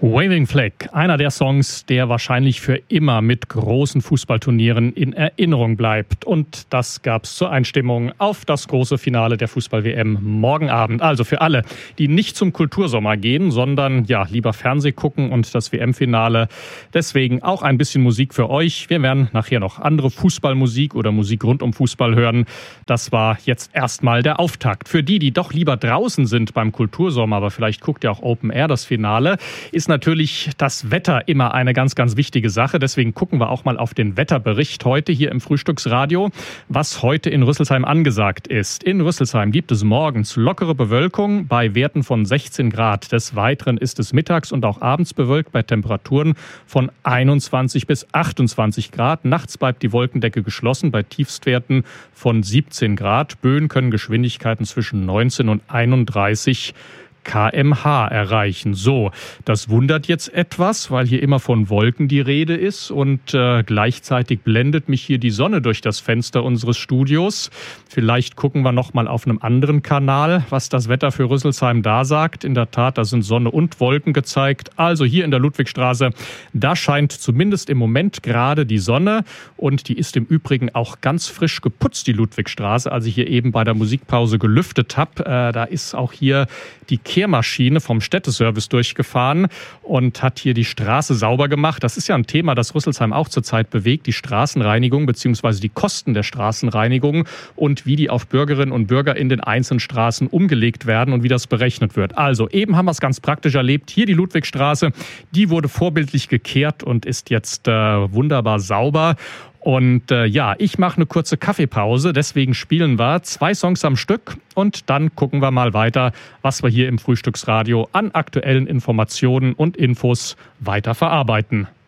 Waving Flag, einer der Songs, der wahrscheinlich für immer mit großen Fußballturnieren in Erinnerung bleibt. Und das gab's zur Einstimmung auf das große Finale der Fußball-WM morgen Abend. Also für alle, die nicht zum Kultursommer gehen, sondern ja lieber Fernseh gucken und das WM-Finale. Deswegen auch ein bisschen Musik für euch. Wir werden nachher noch andere Fußballmusik oder Musik rund um Fußball hören. Das war jetzt erstmal der Auftakt. Für die, die doch lieber draußen sind beim Kultursommer, aber vielleicht guckt ihr auch Open Air das Finale, ist natürlich das Wetter immer eine ganz, ganz wichtige Sache. Deswegen gucken wir auch mal auf den Wetterbericht heute hier im Frühstücksradio, was heute in Rüsselsheim angesagt ist. In Rüsselsheim gibt es morgens lockere Bewölkung bei Werten von 16 Grad. Des Weiteren ist es mittags und auch abends bewölkt bei Temperaturen von 21 bis 28 Grad. Nachts bleibt die Wolkendecke geschlossen bei Tiefstwerten von 17 Grad. Böen können Geschwindigkeiten zwischen 19 und 31 km/h erreichen. So, das wundert jetzt etwas, weil hier immer von Wolken die Rede ist und gleichzeitig blendet mich hier die Sonne durch das Fenster unseres Studios. Vielleicht gucken wir noch mal auf einem anderen Kanal, was das Wetter für Rüsselsheim da sagt. In der Tat, da sind Sonne und Wolken gezeigt. Also hier in der Ludwigstraße, da scheint zumindest im Moment gerade die Sonne und die ist im Übrigen auch ganz frisch geputzt, die Ludwigstraße, als ich hier eben bei der Musikpause gelüftet habe. Da ist auch hier die Kehrmaschine vom Städteservice durchgefahren und hat hier die Straße sauber gemacht. Das ist ja ein Thema, das Rüsselsheim auch zurzeit bewegt, die Straßenreinigung bzw. die Kosten der Straßenreinigung und wie die auf Bürgerinnen und Bürger in den einzelnen Straßen umgelegt werden und wie das berechnet wird. Also eben haben wir es ganz praktisch erlebt. Hier die Ludwigstraße, die wurde vorbildlich gekehrt und ist jetzt wunderbar sauber. Und ich mache eine kurze Kaffeepause, deswegen spielen wir 2 Songs am Stück und dann gucken wir mal weiter, was wir hier im Frühstücksradio an aktuellen Informationen und Infos weiter verarbeiten.